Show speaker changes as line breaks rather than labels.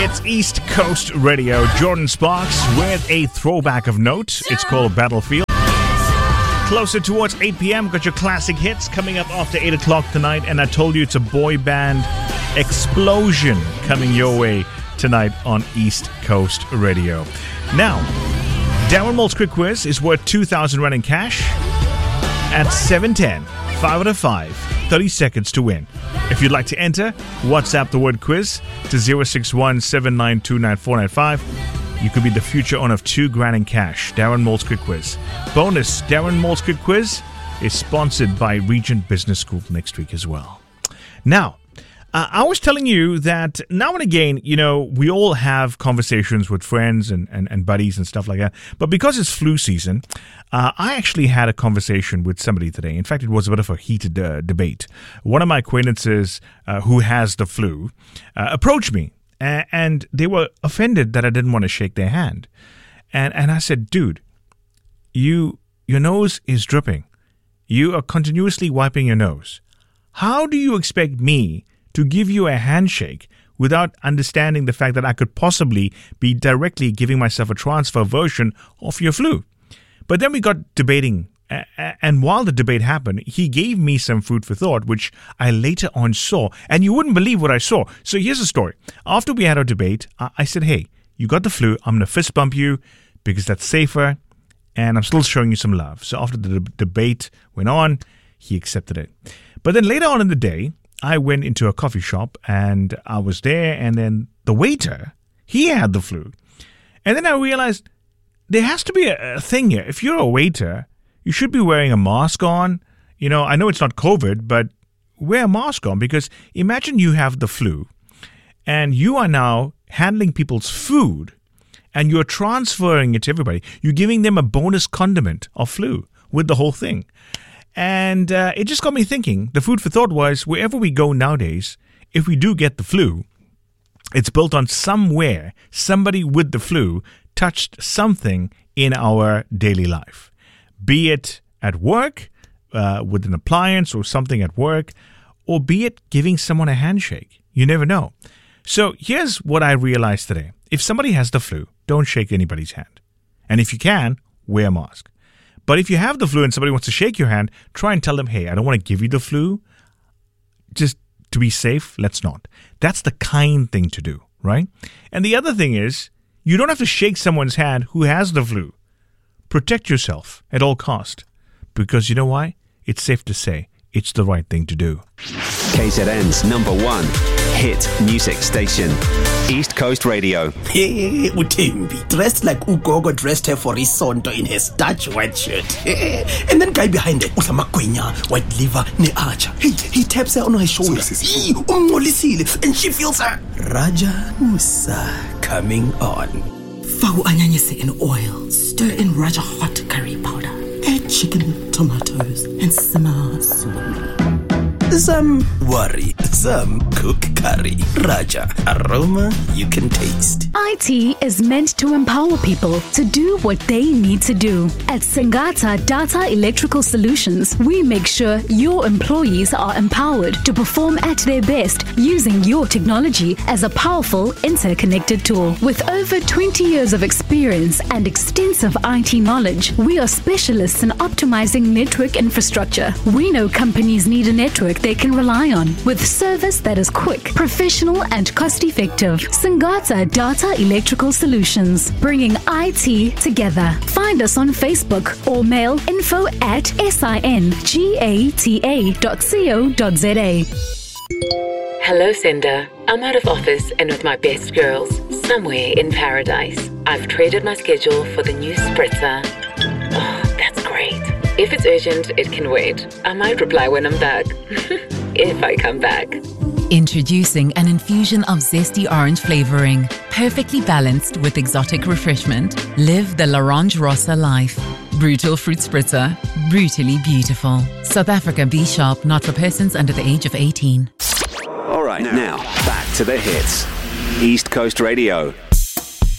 It's East Coast Radio. Jordan Sparks with a throwback of note. It's called Battlefield. Closer towards 8 p.m. Got your classic hits coming up after 8 o'clock tonight. And I told you it's a boy band explosion coming your way tonight on East Coast Radio. Now, Darren Moore's Quick Quiz is worth 2,000 Rand in cash at 7:10. 5 out of 5. 30 seconds to win. If you'd like to enter, WhatsApp the word quiz to 061-792-9495. You could be the future owner of 2 grand in cash. Darren Moore's Quick Quiz. Bonus, Darren Moore's Quick Quiz is sponsored by Regent Business School next week as well. Now, I was telling you that now and again, you know, we all have conversations with friends and buddies and stuff like that. But because it's flu season, I actually had a conversation with somebody today. In fact, it was a bit of a heated debate. One of my acquaintances who has the flu approached me, and they were offended that I didn't want to shake their hand. And I said, dude, your nose is dripping. You are continuously wiping your nose. How do you expect me to give you a handshake without understanding the fact that I could possibly be directly giving myself a transfer version of your flu? But then we got debating, and while the debate happened, he gave me some food for thought, which I later on saw, and you wouldn't believe what I saw. So here's the story. After we had our debate, I said, hey, you got the flu, I'm going to fist bump you because that's safer, and I'm still showing you some love. So after the debate went on, he accepted it. But then later on in the day, I went into a coffee shop and I was there, and then the waiter, he had the flu. And then I realized there has to be a thing here. If you're a waiter, you should be wearing a mask on. You know, I know it's not COVID, but wear a mask on, because imagine you have the flu and you are now handling people's food and you're transferring it to everybody. You're giving them a bonus condiment of flu with the whole thing. And it just got me thinking. The food for thought was, wherever we go nowadays, if we do get the flu, it's built on somewhere somebody with the flu touched something in our daily life. Be it at work, with an appliance or something at work, or be it giving someone a handshake. You never know. So here's what I realized today. If somebody has the flu, don't shake anybody's hand. And if you can, wear a mask. But if you have the flu and somebody wants to shake your hand, try and tell them, hey, I don't want to give you the flu. Just to be safe, let's not. That's the kind thing to do, right? And the other thing is, you don't have to shake someone's hand who has the flu. Protect yourself at all cost. Because you know why? It's safe to say it's the right thing to do.
KZN's #1 hit music station, East Coast Radio.
Hey, Utembi, dressed like Ugogo dressed her for Isonto in her starch white shirt. And then guy behind her, Usamagwinya, white liver, ne archer. He taps her on her shoulder. And she feels her Raja Musa coming on. Fau anyanyese in oil, stir in Raja hot curry powder, add chicken, tomatoes, and simmer slowly. Some worry, some cook curry. Raja, aroma you can taste.
IT is meant to empower people to do what they need to do. At Singata Data Electrical Solutions, we make sure your employees are empowered to perform at their best using your technology as a powerful interconnected tool. With over 20 years of experience and extensive IT knowledge, we are specialists in optimizing network infrastructure. We know companies need a network they can rely on, with service that is quick, professional, and cost-effective. Singata Data Electrical Solutions, bringing IT together. Find us on Facebook or mail info@singata.co.za.
Hello, Cinder. I'm out of office and with my best girls, somewhere in paradise. I've traded my schedule for the new spritzer. Oh, that's great. If it's urgent, it can wait. I might reply when I'm back. If I come back.
Introducing an infusion of zesty orange flavoring, perfectly balanced with exotic refreshment. Live the L'Orange Rossa life. Brutal fruit spritzer, brutally beautiful. South Africa B Sharp, not for persons under the age of 18.
All right, now back to the hits. East Coast Radio.